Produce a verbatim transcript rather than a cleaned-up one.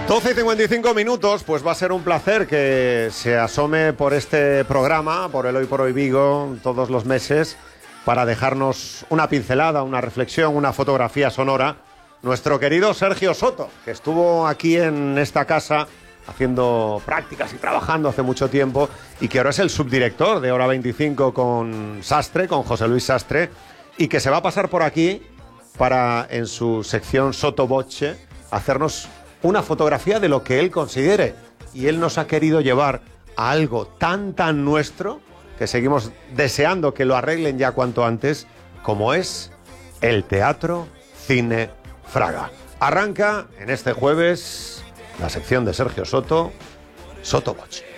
doce y cincuenta y cinco minutos, pues va a ser un placer que se asome por este programa, por el Hoy por Hoy Vigo, todos los meses, para dejarnos una pincelada, una reflexión, una fotografía sonora. Nuestro querido Sergio Soto, que estuvo aquí en esta casa haciendo prácticas y trabajando hace mucho tiempo y que ahora es el subdirector de Hora veinticinco con Sastre, con José Luis Sastre, y que se va a pasar por aquí para, en su sección Soto Voce, hacernos una fotografía de lo que él considere. Y él nos ha querido llevar a algo tan, tan nuestro que seguimos deseando que lo arreglen ya cuanto antes, como es el Teatro Cine Fraga. Arranca en este jueves la sección de Sergio Soto, Soto Voce.